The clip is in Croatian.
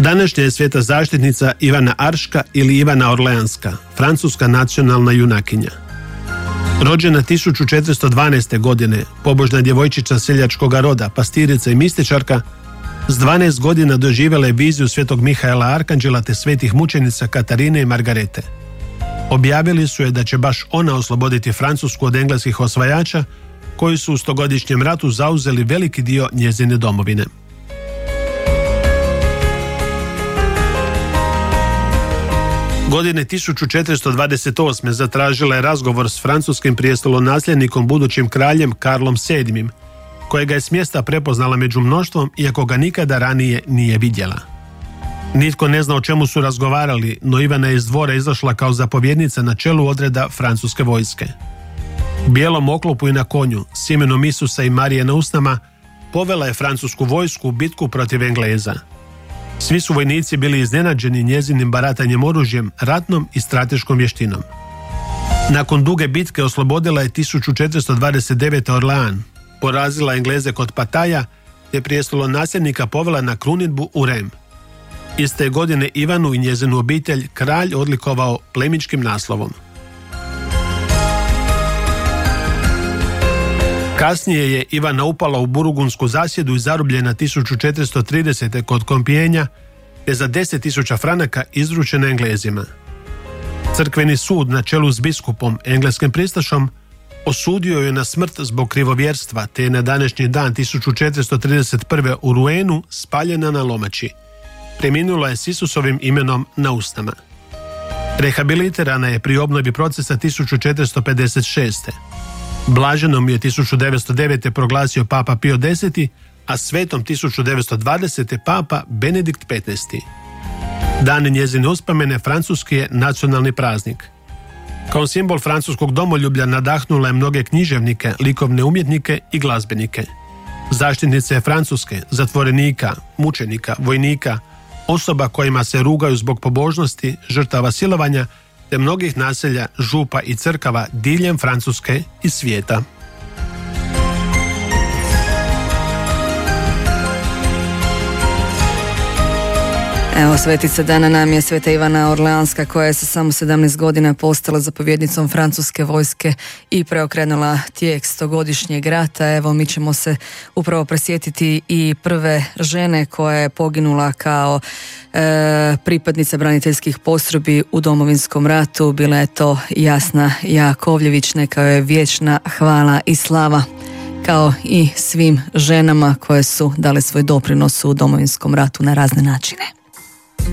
Današnja je sveta zaštitnica Ivana Arška ili Ivana Orleanska, francuska nacionalna junakinja. Rođena 1412. godine, pobožna djevojčica seljačkog roda, pastirica i mističarka, s 12 godina doživjela je viziju svetog Mihaela Arkanđela te svetih mučenica Katarine i Margarete. Objavili su je da će baš ona osloboditi Francusku od engleskih osvajača koji su u stogodišnjem ratu zauzeli veliki dio njezine domovine. Godine 1428. zatražila je razgovor s francuskim prijestolonasljednikom, budućim kraljem Karlom VII, kojega je s mjesta prepoznala među mnoštvom, iako ga nikada ranije nije vidjela. Nitko ne zna o čemu su razgovarali, no Ivana je iz dvora izašla kao zapovjednica na čelu odreda francuske vojske. U bijelom oklopu i na konju, s imenom Isusa i Marije na usnama, povela je francusku vojsku u bitku protiv Engleza. Svi su vojnici bili iznenađeni njezinim baratanjem oružjem, ratnom i strateškom vještinom. Nakon duge bitke oslobodila je 1429. Orlean, porazila Engleze kod Pataja te prijestolonasljednika povela na krunidbu u Rem. Iste godine Ivanu i njezinu obitelj kralj odlikovao plemićkim naslovom. Kasnije je Ivana upala u burgundsku zasjedu i zarobljena 1430. kod Kompijenja te za 10.000 franaka izručena Englezima. Crkveni sud na čelu s biskupom, engleskim pristašom, osudio je na smrt zbog krivovjerstva te je na današnji dan 1431. u Rouenu spaljena na lomači. Preminula je s Isusovim imenom na usnama. Rehabilitirana je pri obnovi procesa 1456. Blaženom je 1909. proglasio Papa Pio X, a svetom 1920. Papa Benedikt XV. Dan njezine uspomene francuski je nacionalni praznik. Kao simbol francuskog domoljublja nadahnula je mnoge književnike, likovne umjetnike i glazbenike. Zaštitnice je Francuske, zatvorenika, mučenika, vojnika, osoba kojima se rugaju zbog pobožnosti, žrtava silovanja, te mnogih naselja, župa i crkava diljem Francuske i svijeta. Evo, svetica dana nam je sveta Ivana Orleanska, koja je sa samo 17 godina postala zapovjednicom francuske vojske i preokrenula tijek stogodišnjeg rata. Evo, mi ćemo se upravo prisjetiti i prve žene koja je poginula kao pripadnica braniteljskih postrojbi u Domovinskom ratu. Bila je to Jasna Jakovljević, neka joj je vječna hvala i slava, kao i svim ženama koje su dale svoj doprinos u Domovinskom ratu na razne načine.